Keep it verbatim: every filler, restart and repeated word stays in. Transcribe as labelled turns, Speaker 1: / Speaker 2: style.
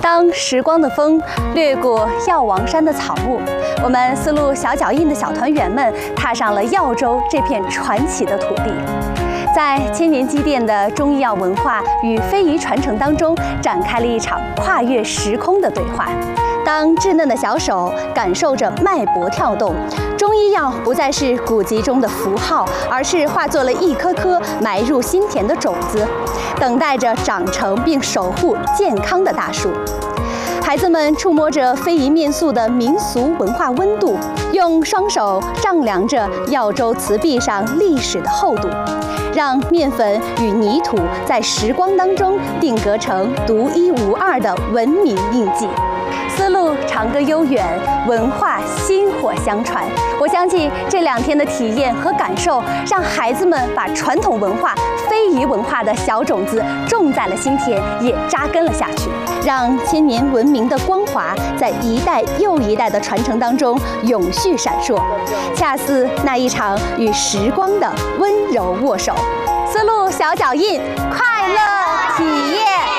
Speaker 1: 当时光的风掠过药王山的草木，我们丝路小脚印的小团员们踏上了耀州这片传奇的土地，在千年积淀的中医药文化与非遗传承当中，展开了一场跨越时空的对话。当稚嫩的小手感受着脉搏跳动，中医药不再是古籍中的符号，而是化作了一颗颗埋入心田的种子，等待着长成并守护健康的大树。孩子们触摸着非遗面塑的民俗文化温度，用双手丈量着耀州瓷壁上历史的厚度，让面粉与泥土在时光当中定格成独一无二的文明印记。丝路长歌悠远，文化薪火相传。我相信这两天的体验和感受，让孩子们把传统文化、非遗文化的小种子种在了心田，也扎根了下去，让千年文明的光华在一代又一代的传承当中永续闪烁，恰似那一场与时光的温柔握手。丝路小脚印，快乐体验。